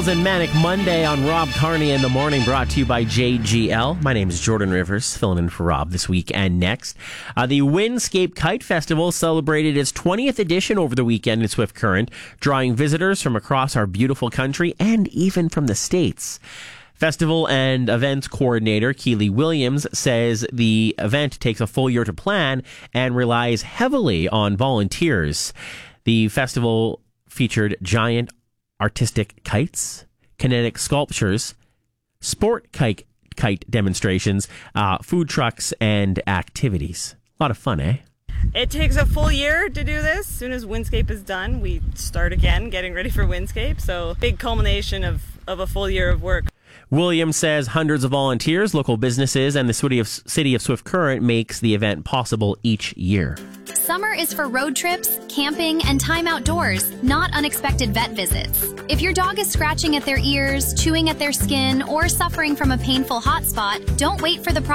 And Manic Monday on Rob Carney in the Morning, brought to you by JGL. My name is Jordan Rivers, filling in for Rob this week and next. The Windscape Kite Festival celebrated its 20th edition over the weekend in Swift Current, drawing visitors from across our beautiful country and even from the States. Festival and events coordinator Keely Williams says the event takes a full year to plan and relies heavily on volunteers. The festival featured giant artistic kites, kinetic sculptures, sport kite demonstrations, food trucks, and activities. A lot of fun, eh? It takes a full year to do this. As soon as Windscape is done, we start again, getting ready for Windscape. So big culmination of a full year of work. Williams says hundreds of volunteers, local businesses, and the city of Swift Current makes the event possible each year. Summer is for road trips, camping, and time outdoors, not unexpected vet visits. If your dog is scratching at their ears, chewing at their skin, or suffering from a painful hot spot, don't wait for the